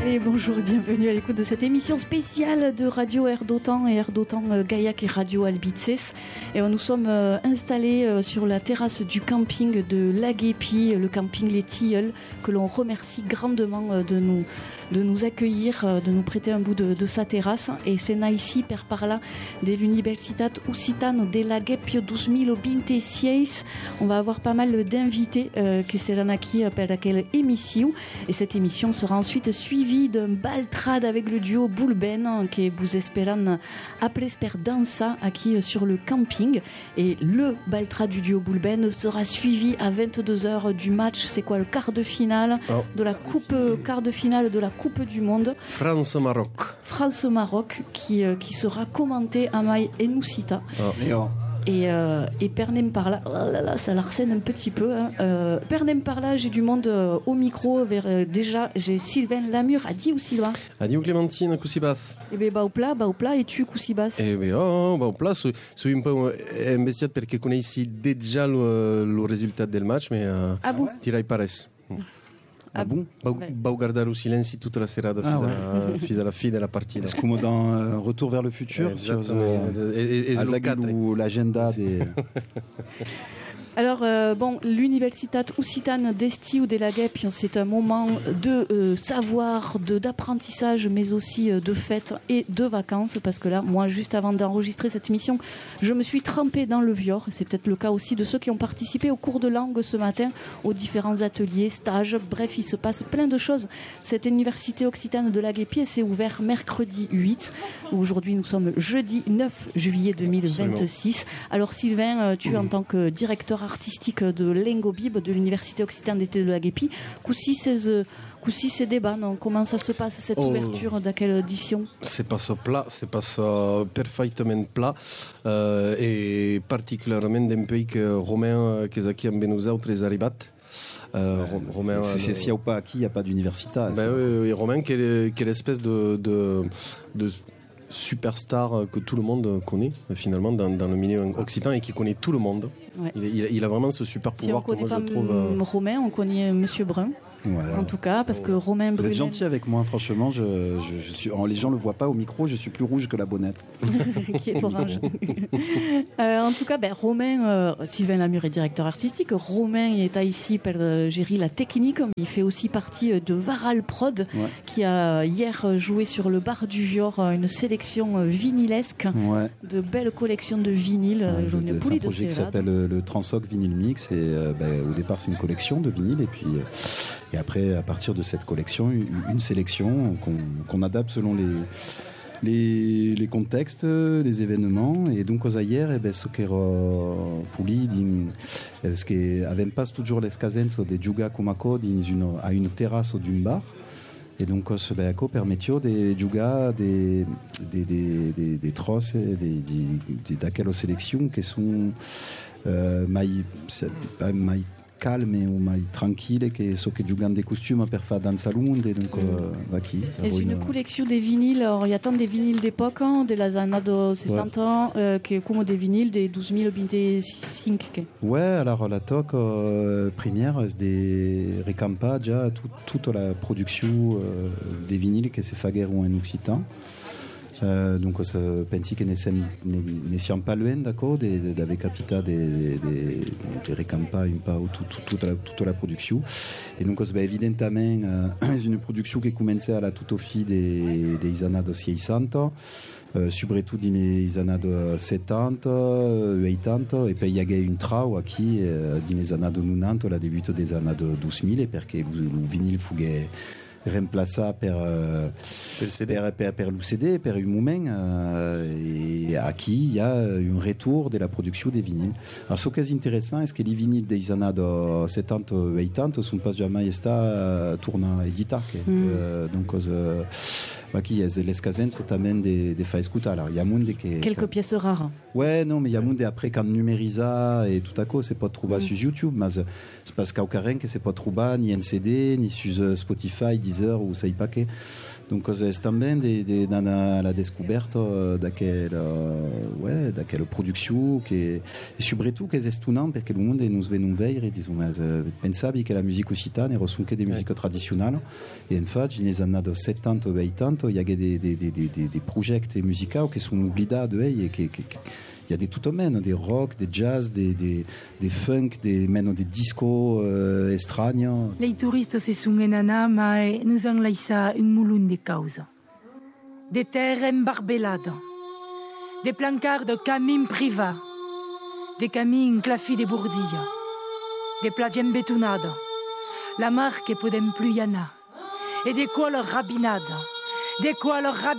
Allez, bonjour et bienvenue à l'écoute de cette émission spéciale de Radio Air d'Otan et Air d'Otan Gaillac et Radio Albitzes. Et nous sommes installés sur la terrasse du camping de Laguépi, le camping Les Tilleuls, que l'on remercie grandement de nous accueillir, de nous prêter un bout de sa terrasse. Et c'est ici per parla dell'Universitat Occitano de Laguépi 2026. On va avoir pas mal d'invités qui seront ici pour laquelle émission. Et cette émission sera ensuite suivie d'un baltrade avec le duo Boulben qui vous esperan après dansa ici sur le camping. Et le baltrade du duo Boulben sera suivi à 22h du match. C'est quoi le quart de finale de la coupe Coupe du Monde. France-Maroc qui sera commenté à Mai Enusita. Et Pernem par là, oh là là, ça l'arsène un petit peu. Pernem par là, j'ai du monde au micro. Déjà, j'ai Sylvain Lamure. Adi ou Sylvain? Adi ou Clémentine, Coussibas. Eh bien, au plat, et tu, Coussibas? Eh bien, au plat, soy un peu imbécile parce que je connais déjà le résultat du match, mais tirai pares. Ah bon? Va guardare au silence toute la serata fino alla fine della partita. Est-ce qu'on est dans Retour vers le futur sur ou l'agenda des... Alors, l'Universitat Occitane d'Estiu de Laguépi, c'est un moment de savoir, d'apprentissage, mais aussi de fête et de vacances, parce que là, moi, juste avant d'enregistrer cette émission, je me suis trempée dans le Vior. C'est peut-être le cas aussi de ceux qui ont participé au cours de langue ce matin, aux différents ateliers, stages. Bref, il se passe plein de choses. Cette Université Occitane de Laguépi s'est ouverte mercredi 8. Aujourd'hui, nous sommes jeudi 9 juillet 2026. Alors, Sylvain, tu, en tant que directeur artistique de l'Engobib de l'Université Occitane d'été de Laguépi, Coussi ces débats, non? Comment ça se passe, cette ouverture de quelle édition? C'est pas ça plat, c'est pas ça parfaitement plat, et particulièrement d'un pays que Romain, qui est aquí amb nosaltres arribat. Romain, c'est s'il n'y a pas qui, il n'y a pas d'université. Oui, Romain qui est l'espèce de superstar que tout le monde connaît finalement dans le milieu occitan et qui connaît tout le monde. Ouais. Il a vraiment ce super pouvoir que moi je trouve. Romain, on connaît Monsieur Brun. Ouais, en tout cas, parce que Romain Brunel... Vous êtes gentil avec moi, franchement. Je suis... les gens ne le voient pas au micro, je suis plus rouge que la bonnette. Qui est orange. En tout cas, Romain, Sylvain Lamure est directeur artistique. Romain est ici pour gérer la technique. Il fait aussi partie de Varal Prod, qui a hier joué sur le bar du Vior une sélection vinylesque, de belles collections de vinyles. C'est un projet qui s'appelle le Transoc Vinyl Mix. Et au départ, c'est une collection de vinyles. Et après, à partir de cette collection, une sélection qu'on adapte selon les contextes, les événements. Et donc, aux hier, ce qui est pulito, ce qui avem pas toujours l'escasenza de giugar comaco à une terrasse d'un bar. Et donc, ce permetio de giugar des trosses, d'aquelle sélection qui sont mai calme ou mai tranquille che so che giocano des costumes per fare danza lunga donc qui et c'est une collection des vinyles. Alors il y a tant des vinyles d'époque de la années de 70 ans que comme des vinyles des 12.025. Alors la toc première c'est ricampa già toute la production des vinyles que c'est faguer ou en occitan. Donc pensi che ne siamo pas loin, d'accord, dave capita de recampa un peu toute la production. Et donc évidemment c'est une production qui commençait à la toute au fil des années 60, surtout dans les années 70, 80, et puis il y a eu une trau qui dans les années 90, la début des années 2000, parce que le vinyle fugait remplaça per l'UCD, per un moment, et à qui il y a un retour de la production des vinyles. Alors, ce qui est intéressant, c'est que les vinyles des années 70 80 ne sont pas jamais tournés édités. Donc, Aquí es les casens también de fa escutar. Alors, il y a monde que quelques pièces rares. Ouais, non, mais il y a monde après quand numérisé et tout à coup, c'est pas trouvé sur YouTube, mais c'est parce qu'au carré que c'est pas trouvé ni en CD, ni sur Spotify, Deezer ou ça y paquet. Donc c'est também dans la découverte d'aquelle production et surtout que c'est étonnant parce que le monde nous vient nous veiller et disons pensavi que la musique occitane est ressunque des musiques traditionnelles et en fait les années 70 ou 80 il y a des projets musicaux qui sont oubliés et il y a des tout domaines, des rock, des jazz, des funk, même des discos étranges. Les touristes se sont enana, mais nous avons laissé un moulin de causes. Des terres embarbellades, des plancards de camins privés, des camins claffis de bourdilles, des plages embétonnades, la marque podem plus y en a, et des quoi leur rabinade, des quoi leur